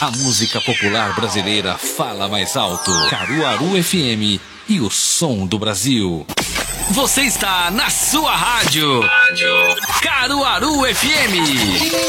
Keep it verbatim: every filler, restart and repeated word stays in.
A música popular brasileira fala mais alto. Caruaru F M e o som do Brasil. Você está na sua rádio. Rádio Caruaru F M.